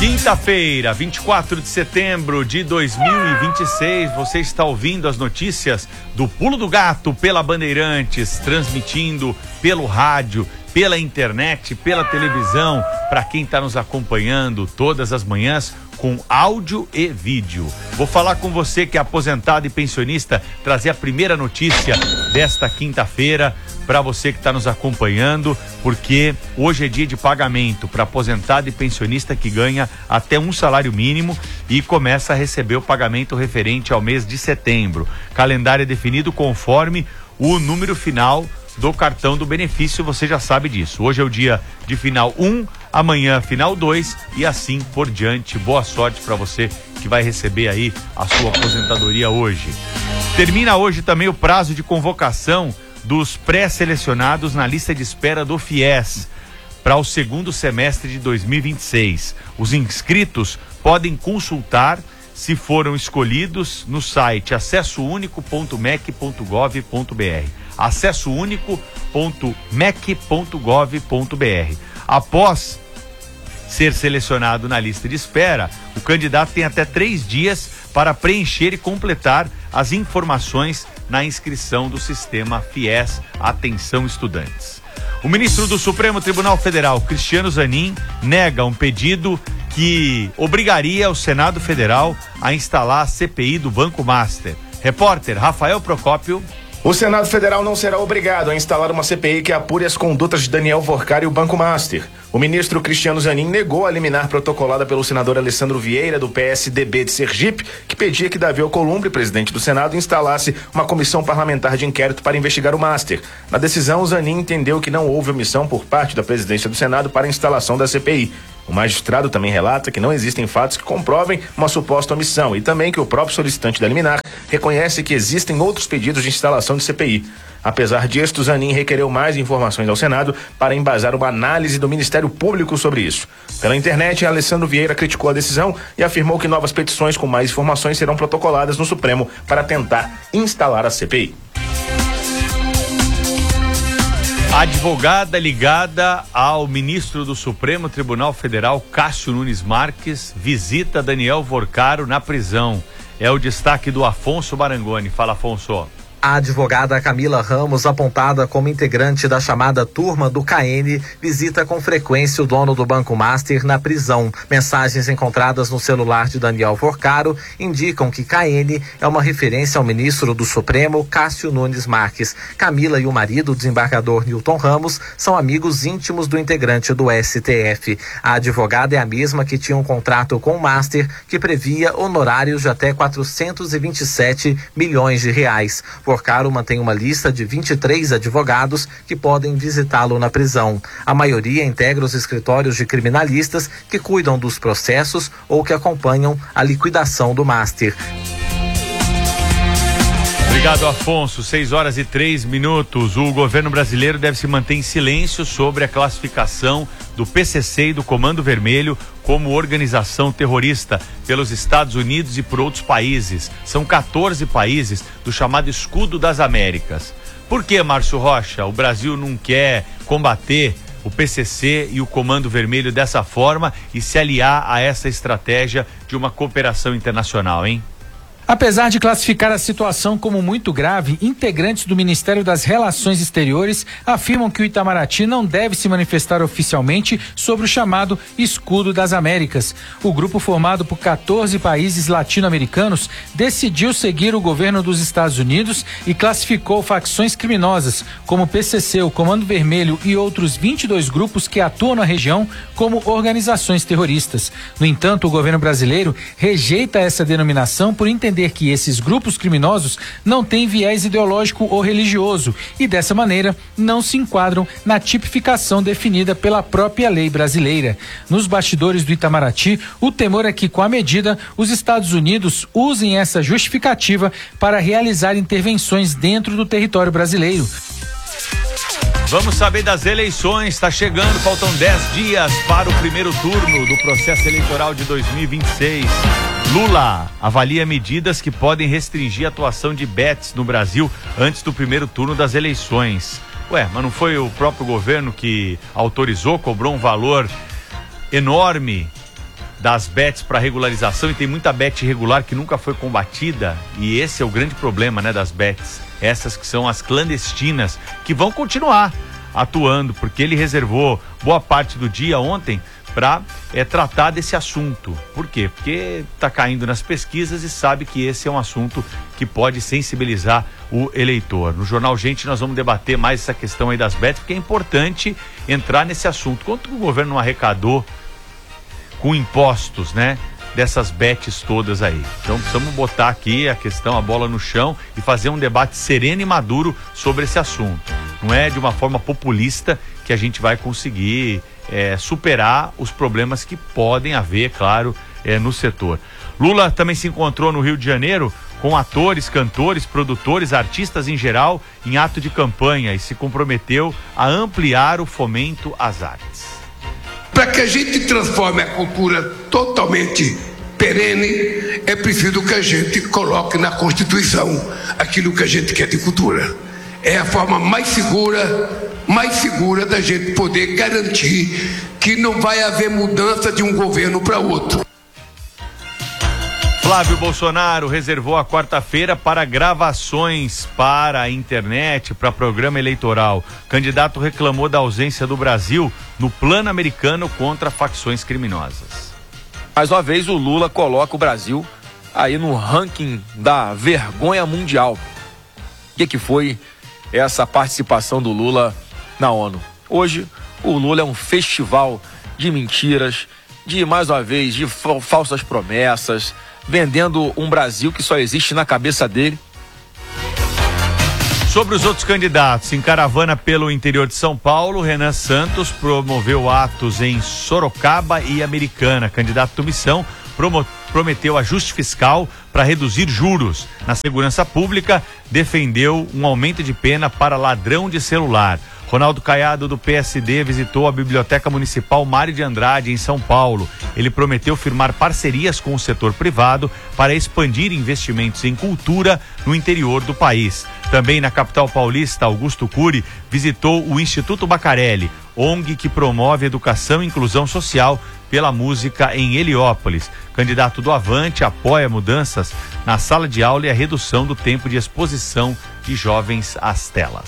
Quinta-feira, 24 de setembro de 2026, você está ouvindo as notícias do Pulo do Gato pela Bandeirantes, transmitindo pelo rádio, pela internet, pela televisão, para quem está nos acompanhando todas as manhãs com áudio e vídeo. Vou falar com você que é aposentado e pensionista, trazer a primeira notícia desta quinta-feira para você que está nos acompanhando, porque hoje é dia de pagamento para aposentado e pensionista que ganha até um salário mínimo e começa a receber o pagamento referente ao mês de setembro. Calendário é definido conforme o número final do cartão do benefício, você já sabe disso. Hoje é o dia de final 1, amanhã final 2 e assim por diante. Boa sorte para você que vai receber aí a sua aposentadoria hoje. Termina hoje também o prazo de convocação dos pré-selecionados na lista de espera do FIES para o segundo semestre de 2026. Os inscritos podem consultar se foram escolhidos no site acessounico.mec.gov.br. acessounico.mec.gov.br. Após ser selecionado na lista de espera, o candidato tem até 3 dias para preencher e completar as informações na inscrição do sistema FIES. Atenção, estudantes. O ministro do Supremo Tribunal Federal, Cristiano Zanin, nega um pedido que obrigaria o Senado Federal a instalar a CPI do Banco Master. Repórter Rafael Procópio. O Senado Federal não será obrigado a instalar uma CPI que apure as condutas de Daniel Worcar e o Banco Master. O ministro Cristiano Zanin negou a liminar protocolada pelo senador Alessandro Vieira, do PSDB de Sergipe, que pedia que Davi Alcolumbre, presidente do Senado, instalasse uma comissão parlamentar de inquérito para investigar o Master. Na decisão, Zanin entendeu que não houve omissão por parte da presidência do Senado para a instalação da CPI. O magistrado também relata que não existem fatos que comprovem uma suposta omissão e também que o próprio solicitante da liminar reconhece que existem outros pedidos de instalação de CPI. Apesar disto, Zanin requereu mais informações ao Senado para embasar uma análise do Ministério Público sobre isso. Pela internet, Alessandro Vieira criticou a decisão e afirmou que novas petições com mais informações serão protocoladas no Supremo para tentar instalar a CPI. A advogada ligada ao ministro do Supremo Tribunal Federal, Cássio Nunes Marques, visita Daniel Worcar na prisão. É o destaque do Afonso Barangoni. Fala, Afonso. A advogada Camila Ramos, apontada como integrante da chamada Turma do KN, visita com frequência o dono do Banco Master na prisão. Mensagens encontradas no celular de Daniel Worcar indicam que KN é uma referência ao ministro do Supremo, Cássio Nunes Marques. Camila e o marido, o desembargador Newton Ramos, são amigos íntimos do integrante do STF. A advogada é a mesma que tinha um contrato com o Master que previa honorários de até 427 milhões de reais. Worcar mantém uma lista de 23 advogados que podem visitá-lo na prisão. A maioria integra os escritórios de criminalistas que cuidam dos processos ou que acompanham a liquidação do Master. Obrigado, Afonso. 6h03. O governo brasileiro deve se manter em silêncio sobre a classificação do PCC e do Comando Vermelho como organização terrorista pelos Estados Unidos e por outros países. São 14 países do chamado Escudo das Américas. Por que, Márcio Rocha, o Brasil não quer combater o PCC e o Comando Vermelho dessa forma e se aliar a essa estratégia de uma cooperação internacional, hein? Apesar de classificar a situação como muito grave, integrantes do Ministério das Relações Exteriores afirmam que o Itamaraty não deve se manifestar oficialmente sobre o chamado Escudo das Américas. O grupo, formado por 14 países latino-americanos, decidiu seguir o governo dos Estados Unidos e classificou facções criminosas, como o PCC, o Comando Vermelho e outros 22 grupos que atuam na região como organizações terroristas. No entanto, o governo brasileiro rejeita essa denominação por entender que esses grupos criminosos não têm viés ideológico ou religioso e, dessa maneira, não se enquadram na tipificação definida pela própria lei brasileira. Nos bastidores do Itamaraty, o temor é que, com a medida, os Estados Unidos usem essa justificativa para realizar intervenções dentro do território brasileiro. Vamos saber das eleições, está chegando, faltam 10 dias para o primeiro turno do processo eleitoral de 2026. Lula avalia medidas que podem restringir a atuação de bets no Brasil antes do primeiro turno das eleições. Ué, mas não foi o próprio governo que autorizou, cobrou um valor enorme das bets para regularização, e tem muita bet irregular que nunca foi combatida, e esse é o grande problema, né, das bets, essas que são as clandestinas, que vão continuar atuando, porque ele reservou boa parte do dia ontem para tratar desse assunto. Por quê? Porque está caindo nas pesquisas e sabe que esse é um assunto que pode sensibilizar o eleitor. No Jornal Gente nós vamos debater mais essa questão aí das bets, porque é importante entrar nesse assunto. Quanto o governo não arrecadou com impostos, né, dessas bets todas aí? Então precisamos botar aqui a questão, a bola no chão, e fazer um debate sereno e maduro sobre esse assunto. Não é de uma forma populista que a gente vai conseguir superar os problemas que podem haver, claro, no setor. Lula também se encontrou no Rio de Janeiro com atores, cantores, produtores, artistas em geral, em ato de campanha, e se comprometeu a ampliar o fomento às artes. Para que a gente transforme a cultura totalmente perene, é preciso que a gente coloque na Constituição aquilo que a gente quer de cultura. É a forma mais segura da gente poder garantir que não vai haver mudança de um governo para outro. Flávio Bolsonaro reservou a quarta-feira para gravações para a internet, para programa eleitoral. O candidato reclamou da ausência do Brasil no plano americano contra facções criminosas. Mais uma vez o Lula coloca o Brasil aí no ranking da vergonha mundial. O que foi essa participação do Lula na ONU? Hoje o Lula é um festival de mentiras, de mais uma vez de falsas promessas, vendendo um Brasil que só existe na cabeça dele. Sobre os outros candidatos, em caravana pelo interior de São Paulo, Renan Santos promoveu atos em Sorocaba e Americana. Candidato do Missão prometeu ajuste fiscal para reduzir juros. Na segurança pública, defendeu um aumento de pena para ladrão de celular. Ronaldo Caiado, do PSD, visitou a Biblioteca Municipal Mário de Andrade, em São Paulo. Ele prometeu firmar parcerias com o setor privado para expandir investimentos em cultura no interior do país. Também na capital paulista, Augusto Cury visitou o Instituto Bacarelli, ONG que promove educação e inclusão social pela música em Heliópolis. Candidato do Avante apoia mudanças na sala de aula e a redução do tempo de exposição de jovens às telas.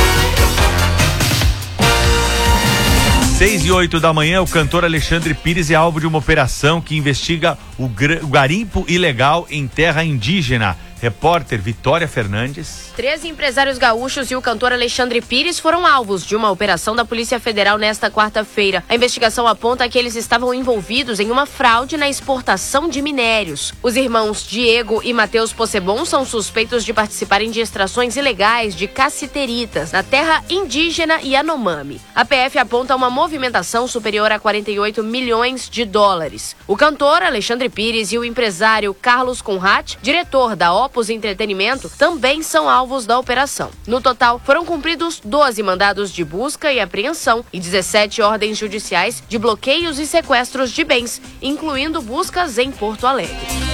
6:08 da manhã, o cantor Alexandre Pires é alvo de uma operação que investiga o garimpo ilegal em terra indígena. Repórter Vitória Fernandes. 13 empresários gaúchos e o cantor Alexandre Pires foram alvos de uma operação da Polícia Federal nesta quarta-feira. A investigação aponta que eles estavam envolvidos em uma fraude na exportação de minérios. Os irmãos Diego e Matheus Possebon são suspeitos de participarem de extrações ilegais de cassiteritas na terra indígena Yanomami. A PF aponta uma movimentação superior a 48 milhões de dólares. O cantor Alexandre Pires e o empresário Carlos Conrad, diretor da Opus Entretenimento, também são alvos da operação. No total, foram cumpridos 12 mandados de busca e apreensão e 17 ordens judiciais de bloqueios e sequestros de bens, incluindo buscas em Porto Alegre.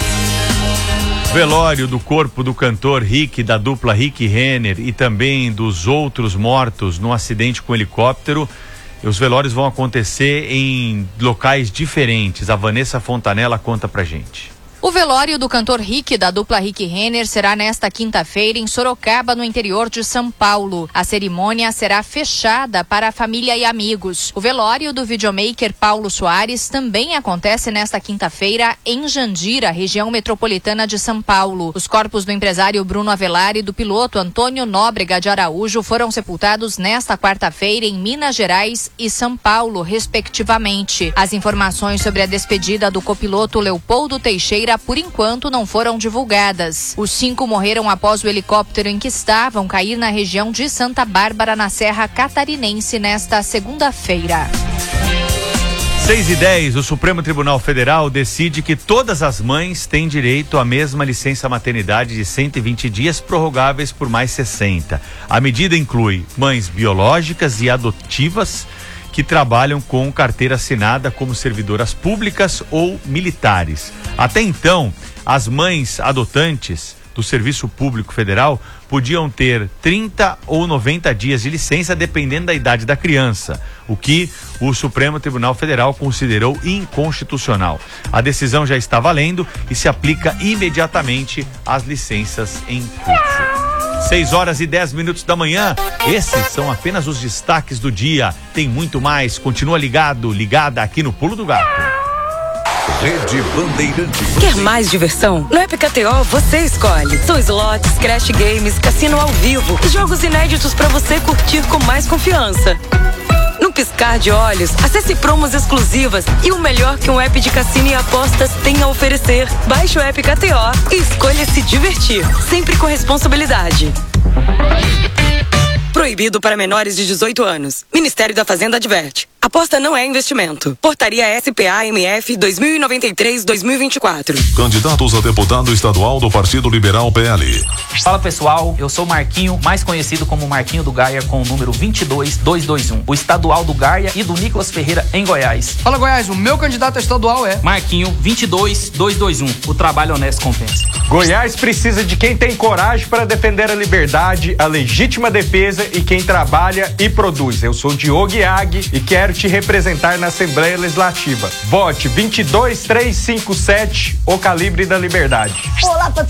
Velório do corpo do cantor Rick, da dupla Rick Renner, e também dos outros mortos no acidente com helicóptero. Os velórios vão acontecer em locais diferentes. A Vanessa Fontanella conta pra gente. O velório do cantor Rick, da dupla Rick Renner, será nesta quinta-feira em Sorocaba, no interior de São Paulo. A cerimônia será fechada para a família e amigos. O velório do videomaker Paulo Soares também acontece nesta quinta-feira em Jandira, região metropolitana de São Paulo. Os corpos do empresário Bruno Avelar e do piloto Antônio Nóbrega de Araújo foram sepultados nesta quarta-feira em Minas Gerais e São Paulo, respectivamente. As informações sobre a despedida do copiloto Leopoldo Teixeira por enquanto não foram divulgadas. Os 5 morreram após o helicóptero em que estavam cair na região de Santa Bárbara, na Serra Catarinense, nesta segunda-feira. 6:10, o Supremo Tribunal Federal decide que todas as mães têm direito à mesma licença maternidade de 120 dias, prorrogáveis por mais 60. A medida inclui mães biológicas e adotivas que trabalham com carteira assinada como servidoras públicas ou militares. Até então, as mães adotantes do Serviço Público Federal podiam ter 30 ou 90 dias de licença, dependendo da idade da criança, o que o Supremo Tribunal Federal considerou inconstitucional. A decisão já está valendo e se aplica imediatamente às licenças em curso. 6h10 da manhã, esses são apenas os destaques do dia. Tem muito mais, continua ligada aqui no Pulo do Gato. Rede Bandeirantes. Quer mais diversão? No App KTO você escolhe. São slots, crash games, cassino ao vivo e jogos inéditos para você curtir com mais confiança. No piscar de olhos, acesse promos exclusivas e o melhor que um app de cassino e apostas tem a oferecer. Baixe o App KTO e escolha se divertir, sempre com responsabilidade. Proibido para menores de 18 anos. Ministério da Fazenda adverte. Aposta não é investimento. Portaria SPA-MF 2093-2024. Candidatos a deputado estadual do Partido Liberal PL. Fala pessoal, eu sou Marquinho, mais conhecido como Marquinho do Gaia, com o número 22221. O estadual do Gaia e do Nicolas Ferreira em Goiás. Fala Goiás, o meu candidato estadual é Marquinho 22221. O trabalho honesto compensa. Goiás precisa de quem tem coragem para defender a liberdade, a legítima defesa e quem trabalha e produz. Eu sou Diogo Iag e quero te representar na Assembleia Legislativa. Vote 22357, o calibre da liberdade. Olá,